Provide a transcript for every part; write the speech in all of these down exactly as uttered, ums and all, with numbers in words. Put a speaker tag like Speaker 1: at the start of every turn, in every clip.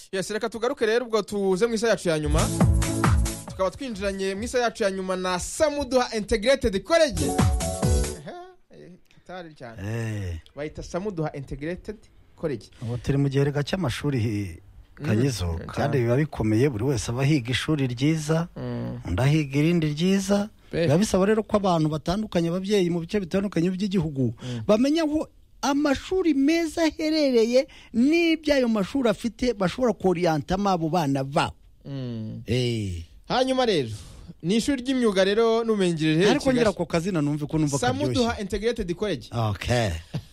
Speaker 1: Yes, reka tugaruke rero ubwo tuze mu isa yacu ya nyuma. Tukaba twinjiranye mu isa yacu ya nyuma na Samuduha Integrated College. Eh, tari cyane. Eh. Bayita Samuduha Integrated College.
Speaker 2: Ubu turi mu gihe rega cy'amashuri Kanyizo mm, kandi biba bikomeye buri wese abahiga ishuri ryiza mm. ndahiga irindi ryiza biba bisaba rero ko abantu batandukanye ababyeyi mu bice bitandukanye by'igihugu mm. bamenya aho amashuri meza aherereye n'ibyayo mashuri afite bashobora korientama abo bana babo
Speaker 1: mm. eh hanyuma rero ni ishuri ry'imyuga rero n'ubumenyingiro rero
Speaker 2: ariko ngira ko kazina numve ko numva kabyoshye
Speaker 1: Samuduha Integrated College.
Speaker 2: Okay.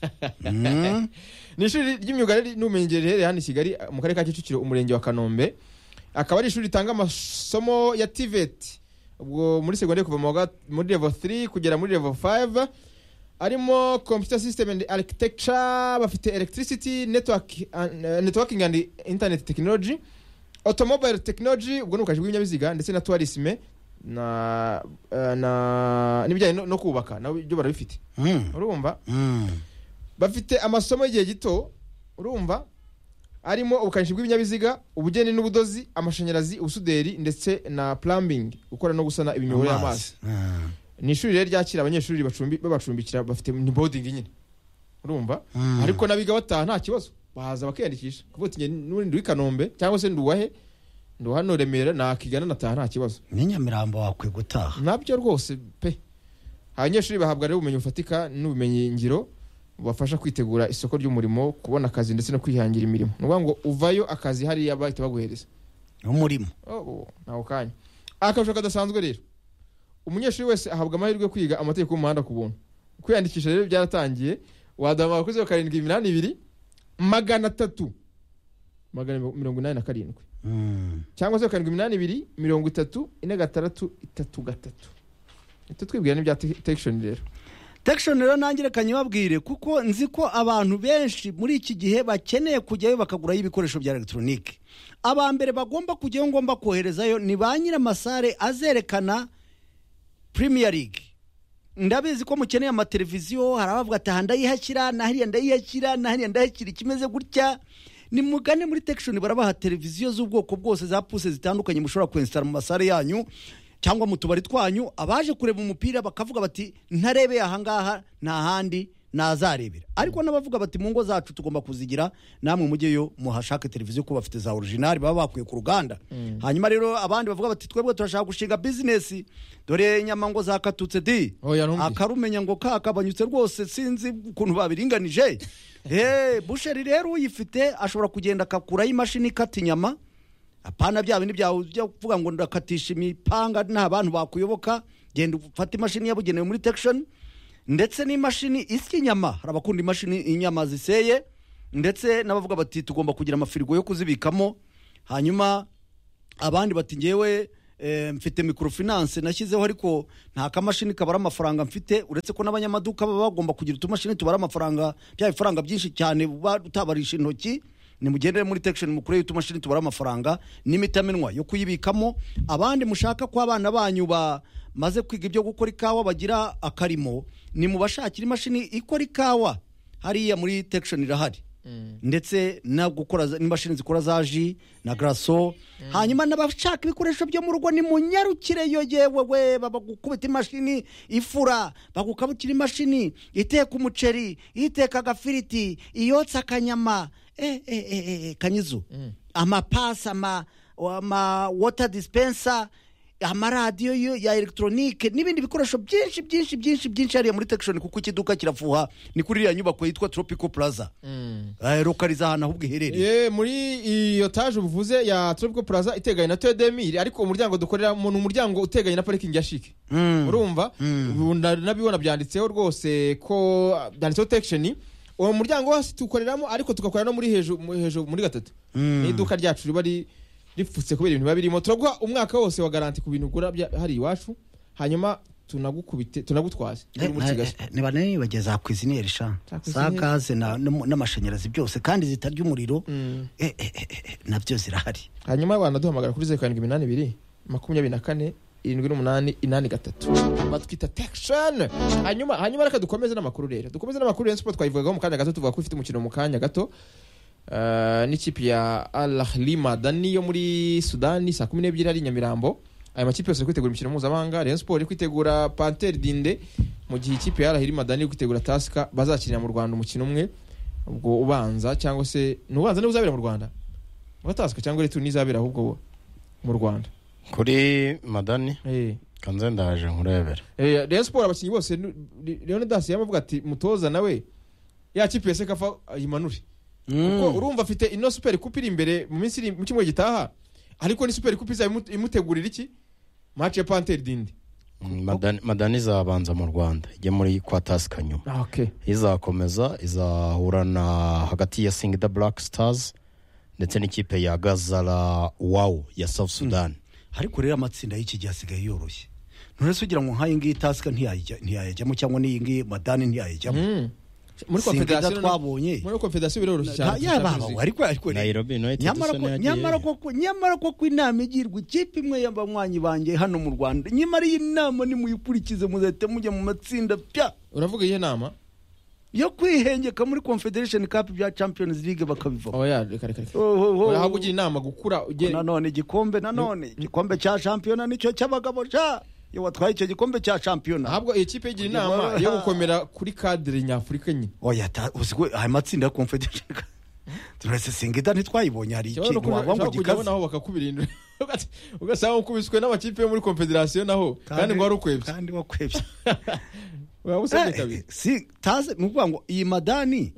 Speaker 2: mm.
Speaker 1: Ni ishuri ry'imyuga n'ubumenyingiro rero hano i Kigali mu karere ka Kicukiro umurenge wa Kanombe. Akaba ari ishuri ritanga amasomo ya T V E T ubwo muri secondaire kuva muri level three kugera muri level five. Arimo computer system and architecture, bafite electricity, network uh, networking and internet technology, automobile technology ubwo nukaje bw'ibinyabiziga ndetse na tourisme na uh, na nibijyanye no, no kubaka na byo barabifite.
Speaker 2: Mm.
Speaker 1: Urumva?
Speaker 2: Mm.
Speaker 1: Bafite amasomo y'igihe gito, urumva? Arimo ubukanishi bw'ibinyabiziga, ubugeni n'ubudozi, amashanyarazi, ubusuderi ndetse na plumbing, gukora no gusana ibimiyoboro y'amazi.
Speaker 2: Mm.
Speaker 1: Ni ishuri rero ryakira abanyeshuri bacumbi babacumbikira bafite ni boarding nyine. Urumva?
Speaker 2: Mm.
Speaker 1: Ariko nabiga bataha nta kibazo. Bahaza bakiyandikisha. Kuvuga ati n'uri Kanombe cyangwa se nduwahe ndo hano Remera nakigana nataha nta kibazo.
Speaker 2: Ni Nyamirambo wakwe gutaha.
Speaker 1: Nabyo rwose pe. Abanyeshuri bahabwa rero ubumenyi bufatika n'ubumenyi ngiro bubafasha kwitegura isoko ry'umurimo, kubona akazi ndetse no kwihangira imirimo. Nuvuga ngo uvayo akazi hari yabahita baguhereza
Speaker 2: umurimo.
Speaker 1: Oh, naho kanya. Akasho kadasanzwe rero. Umunyeshuri wese ahabwa amahirwe kwiga amategeko y'umuhanda ku buntu. Kwiyandikisha rero byaratangiye. Wadama kuri zero karindwi iminani ibiri magana atatu magana mirongo inani na karindwi.
Speaker 2: Mm.
Speaker 1: Cyangwa zero karindwi iminani ibiri mirongo itatu ine gatandatu itatu gatatu. Ito twibwira n'ibya Tection rero.
Speaker 2: Tection rero nangire kanyibabwire kuko nzi ko abantu benshi muri iki gihe bakeneye kujyayo bakagura ibikoresho bya electronique. Abambere bagomba kujyayo ngomba koherezayo ni banyira masare azerekana Premier League. Ndabizi ko mukeneye ama televiziyo harabavuga ati handayihakira na hariya ndayihakira na hariya ndahakira kimeze gutya. Ni mugane muri Tection barabaha televiziyo z'ubwoko bwose za puse zitandukanye mushobora kwinstara mu masare yanyu cyangwa mu tubari twanyu. Abaje kureba umupira bakavuga bati ntarebe aha ngaha nta handi nazarebera. Ariko nabavuga bati mu ngo zacu tugomba kuzigira namwe mujyeyo muhashaka televiziyo ko bafite za original baba bakuye ku ruganda. Mm. Hanyuma rero abandi bavuga bati twebwe turashaka gushinga business dore nyamango zakatutse di
Speaker 1: oh,
Speaker 2: akarumenya ngo kakabanyutse rwose sinzi ukuntu babiringanije. Eh busheri rero uyifite ashobora kugenda akakura imashini kati nyama. Apana bya bindi bya kuvuga ngo ndakatisha imipanga nta bantu bakuyoboka, genda ufata imashini yabugenewe muri Tection ndetse n'imashini isya inyama. Harabakunda imashini inyama ziseye ndetse nabavuga bati tugomba kugira amafirigo yo kuzibikamo. Hanyuma abandi bati ngewe e, mfite microfinance nashyizeho ariko nta kamashini kabara amafaranga mfite, uretse ko n'abanyamaduka baba bagomba kugira utumashini tubara amafaranga bya bifaranga byinshi cyane utabarisha intoki. Ni mugendere muri Tection mukure y'utumashini tubara amafaranga n'imitamenwa yo kuyibikamo. Abandi mushaka ko abana banyu ba maze kwiga ibyo gukora ikawa bagira akarimo, ni mubashakira imashini ikora ikawa hariya muri Tection irahari. Mm. Ndetse na gukora n'imashini zikora za ji na grasso. Mm. Hanyuma nabashaka ibikoresho byo mu rugo ni munyarukire yo yewe we babagukubita imashini ifura, bagukabukira imashini iteka umuceri, iteka agafiriti, iyotsa akanyama. Eh eh eh, eh Kanyizo. Mm. Amapasa ama ama water dispenser, amaradiyo ya electronique n'ibindi bikoresho byinshi byinshi byinshi byinshi hariya muri Tection kuko ikiduka kirafuha ni kuri ya nyubako yitwa Tropical Plaza. Mm. Eh lokaliza hana ahubwo iherereye.
Speaker 1: Eh muri iyo tage ubuvuze ya Tropical Plaza iteganye na Tedemir ariko umuryango dukorera mu umuryango uteganye na parking ya Chic.
Speaker 2: Mm.
Speaker 1: Urumva? Mm. Nabibona byanditseho rwose ko byanditseho Tection. Uwo muryango wose tukoreramo ariko tugakorera no muri hejuru hejuru muri gatatu.
Speaker 2: Mm.
Speaker 1: Ni iduka ryacu bari rifutse kubera ibintu babirimo. Turaguha umwaka wose wa garanti ku bintu gura hari iwacu hanyuma tunagukubite tunagutwaze muri Kigali.
Speaker 2: Ni banene bageza ku izineri sha za gaze na n'amashanyarazi byose kandi zitarya umuriro.
Speaker 1: Mm.
Speaker 2: eh, eh, eh, nabyo zirahari.
Speaker 1: Hanyuma abantu duhamagara kuri zero karindwi iminani ibiri makumyabiri na kane irindwi n'umunani inani gatatu batwita Tection. Hanyuma hanyuma reka dukomeze n'amakuru rero dukomeze n'amakuru rero sport twayivugagaho mu kanya gato tuvuga ko ufite umukino mu kanya gato. uh, n'ikipe ya Al Ahly Madani yo muri Sudani saa kumi n'ebyiri ari Nyamirambo. Aya makipe yose ari kwitegura imikino mpuzamahanga. Rayon Sport iri kwitegura Panther Dinde mu gihe ikipe ya Al Ahly Madani iri kwitegura Tusker bazakinira mu Rwanda umukino umwe ubwo ubanza cyangwa se n'ubanza ne uzabera mu Rwanda mu Tusker cyangwa ari tunizabera ahubwo mu Rwanda
Speaker 3: kuri Madani
Speaker 1: eh
Speaker 3: kanze ndaje nkurebera
Speaker 1: eh Rayon Sport abakinyi bose Leonidas yamavuga ati mutoza nawe ya kipe yese kafa yimanure kuko urumva afite ino super coupe iri imbere mu minsi mu kimwe gitaha ariko ni super coupe imutegurira iki match ya Panther Dinde.
Speaker 3: Madani Madani zabanza mu Rwanda ijye muri kwa Tusker nyuma.
Speaker 1: Ah, okay.
Speaker 3: Izakomeza izahurana hagati ya Singida Black Stars ndetse n'ikipe ya Gazala Wow ya South Sudan.
Speaker 2: Mm. Ariko rero amatsinda y'iki gihe asigaye yoroshye. None se ugira ngo nkayi ngiyi Tusker ntiyajya ntiyajyamo cyangwa ni ngiyi Madani ntiyajyamo.
Speaker 1: Mm. Muri Confederation
Speaker 2: twabonye.
Speaker 1: Muri Confederation biroroshye cyane.
Speaker 2: Yaba ariko ariko
Speaker 3: Nairobi United
Speaker 2: nyamara ko nyamara ko nyamara ko kwinama igirwa ikipe imwe y'abanywanyi banjye hano mu Rwanda. Nyamara iyi nama ni muyikurikize muzahita mujya mu matsinda pya.
Speaker 1: Uravuga iyi nama
Speaker 2: yo kwihengeka muri Confederation Cup bya Champions League bakabiva.
Speaker 1: Oh ya reka reka. Uraha kugira inama gukura
Speaker 2: nanone igikombe nanone igikombe cya champion nicyo cy'abagabo cha yo watwaye icyo gikombe cya champion.
Speaker 1: Ahubwo iyi kipe igira inama yo gukomera kuri cadre nyafurika nyine.
Speaker 2: Oya uzigwe aya matsinda ya Confederation. Turese Singida ntitwayibonye hari ikintu wabongo gikaze
Speaker 1: naho bakakubirindira. Ugasanga ukubiswe n'amakipe yo muri Confederation naho kandi ngo warukwebye.
Speaker 2: Kandi wakwebye.
Speaker 1: Urabusabye kabiri.
Speaker 2: Si taze nukuvuga ngo iyi Madani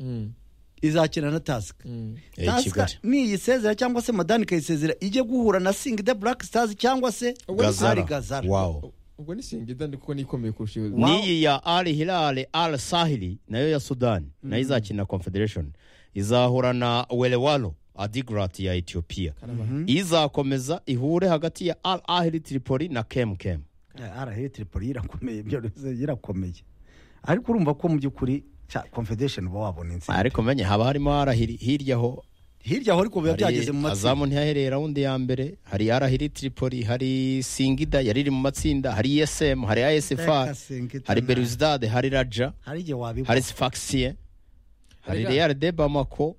Speaker 2: izakina na Tusker. Tusker ni yisezera cyangwa se Madani kayisezera ije guhura na Singida Black Stars cyangwa se
Speaker 3: Gazara.
Speaker 2: Gazara.
Speaker 3: Wow.
Speaker 1: Ubwo ni Singida ndiko nikomeye kurusha iyo.
Speaker 3: Ni ya Al Hilal Al Sahili nayo ya Sudan mm. na izakina Confederation izahura na Welewalo Adigrat ya Ethiopia. Mm-hmm. Izakomeza ihure hagati ya Al Ahly Tripoli na Kem Kem.
Speaker 2: Al Ahly Tripoli irakomeye byo irakomeye. Ariko urumva ko mu byukuri Confederation bo wabona inzi.
Speaker 3: Ariko menye haba harimo arahiri hirya ho
Speaker 2: hirya ho ariko biba byageze mu matsinda.
Speaker 3: Azamu ntiyaherera round ya mbere hari Arahiri Tripoli hari Singida yariri mu matsinda hari S M hari A S F R hari Belouizdad hari Raja
Speaker 2: hari je wabibo
Speaker 3: hari Sfaxien hari Real de Bamako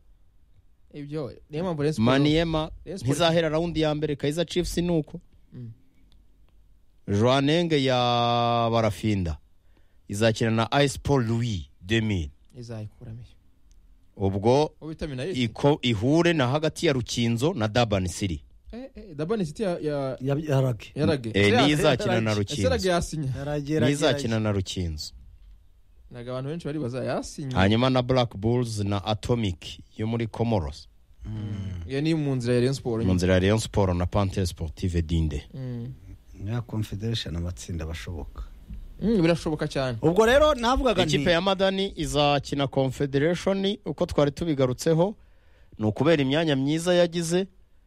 Speaker 1: ibyo Neema Mbores
Speaker 3: Maniema ntizahera round ya mbere Kaizer Chiefs nuko mm. Joanenge ya Barafinda izakina na Ice Paul Louis deux mille
Speaker 1: izayikuramo
Speaker 3: ubwo iko ihure na hagati ya Rukinzo na Durban City.
Speaker 1: Eh eh Durban City ya ya
Speaker 2: yarage
Speaker 1: yarage
Speaker 3: eh ni izakina na Rukinzo
Speaker 1: yarage yasinya
Speaker 3: ni izakina na Rukinzo
Speaker 1: naga abantu benshi bari bazayasinya
Speaker 3: hanyuma na Black Bulls na Atomic yo muri Comoros.
Speaker 1: Mm. Ya ni mu nzira ya Rayon Sport
Speaker 3: mu nzira ya Rayon Sport na Panther Sportive Dinde.
Speaker 1: Mm.
Speaker 2: Ya Confederation amatsinda bashoboka.
Speaker 1: Mm, birashoboka cyane.
Speaker 2: Ubwo rero navugaga
Speaker 3: nti ikipe ya Madani izakina Confederation uko twari tubigarutseho ni ukubera imyanya myiza yagize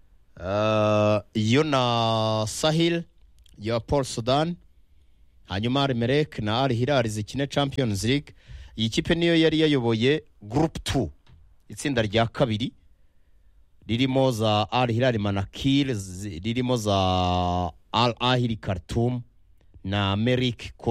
Speaker 3: uh, iyo na Sahil ya Port Sudan hanyuma Al-Merrek na Al Hilal zikine Champions League. Iyi kipe niyo yari yayoboye Group two itsinda rya kabiri ririmo za Al Hilal Manakil ririmo za Al Ahly Khartoum na Merrek